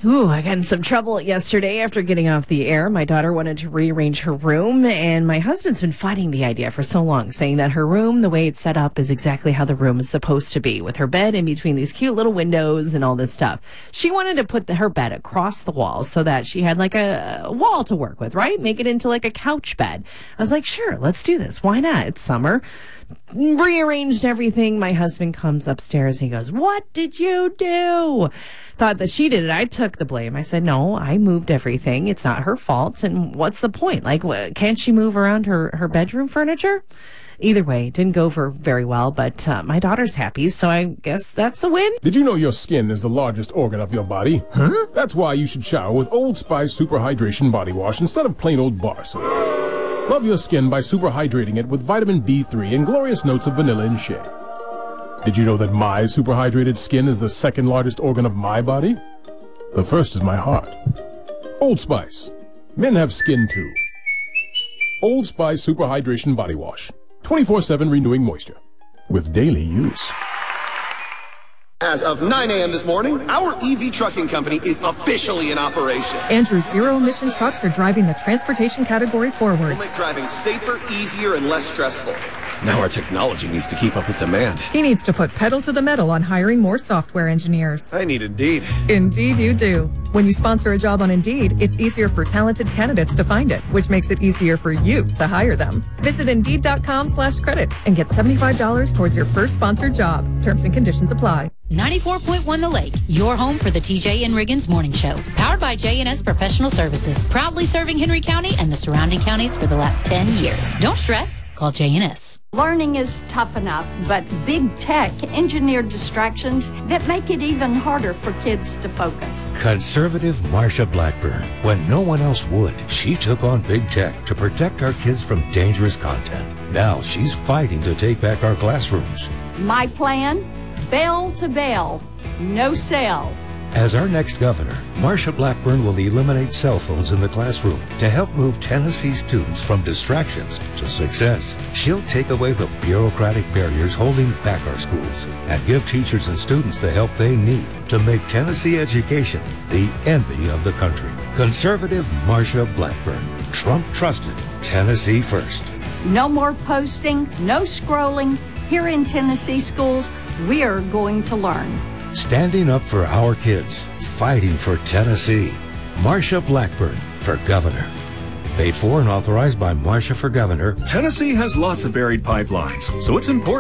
Ooh, I got in some trouble yesterday after getting off the air. My daughter wanted to rearrange her room, and my husband's been fighting the idea for so long, saying that her room, the way it's set up, is exactly how the room is supposed to be, with her bed in between these cute little windows and all this stuff. She wanted to put her bed across the wall so that she had like a wall to work with, right? Make it into like a couch bed. I was like, sure, let's do this. Why not? It's summer. Rearranged everything. My husband comes upstairs and he goes, "What did you do?" Thought that she did it. I took the blame. I said, no, I moved everything. It's not her fault. And what's the point? Like, can't she move around her bedroom furniture? Either way, it didn't go for very well, but my daughter's happy, so I guess that's a win. Did you know your skin is the largest organ of your body? Huh? That's why you should shower with Old Spice Super Hydration Body Wash instead of plain old bar soap. Love your skin by super hydrating it with vitamin B3 and glorious notes of vanilla and shea. Did you know that my super hydrated skin is the second largest organ of my body? The first is my heart. Old Spice. Men have skin too. Old Spice Super Hydration Body Wash. 24/7 renewing moisture. With daily use. As of 9 a.m. this morning, our EV trucking company is officially in operation. Andrew's zero-emission trucks are driving the transportation category forward. We'll make driving safer, easier, and less stressful. Now our technology needs to keep up with demand. He needs to put pedal to the metal on hiring more software engineers. I need Indeed. Indeed you do. When you sponsor a job on Indeed, it's easier for talented candidates to find it, which makes it easier for you to hire them. Visit Indeed.com/credit and get $75 towards your first sponsored job. Terms and conditions apply. 94.1 The Lake, your home for the TJ and Riggins Morning Show. Powered by J&S Professional Services, proudly serving Henry County and the surrounding counties for the last 10 years. Don't stress, call J&S. Learning is tough enough, but big tech engineered distractions that make it even harder for kids to focus. Conservative Marsha Blackburn. When no one else would, she took on big tech to protect our kids from dangerous content. Now she's fighting to take back our classrooms. My plan? Bell to bell, no cell. As our next governor, Marsha Blackburn will eliminate cell phones in the classroom to help move Tennessee students from distractions to success. She'll take away the bureaucratic barriers holding back our schools and give teachers and students the help they need to make Tennessee education the envy of the country. Conservative Marsha Blackburn. Trump trusted Tennessee first. No more posting, no scrolling. Here in Tennessee schools, we are going to learn. Standing up for our kids, fighting for Tennessee. Marsha Blackburn for governor. Paid for and authorized by Marsha for governor. Tennessee has lots of buried pipelines, so it's important